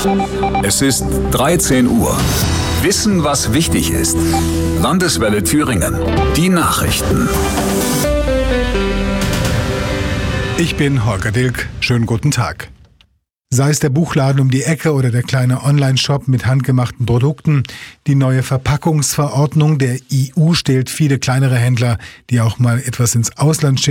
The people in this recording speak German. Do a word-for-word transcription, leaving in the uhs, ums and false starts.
Es ist dreizehn Uhr. Wissen, was wichtig ist. Landeswelle Thüringen. Die Nachrichten. Ich bin Holger Dilk. Schönen guten Tag. Sei es der Buchladen um die Ecke oder der kleine Online-Shop mit handgemachten Produkten, die neue Verpackungsverordnung der E U stellt viele kleinere Händler, die auch mal etwas ins Ausland schicken,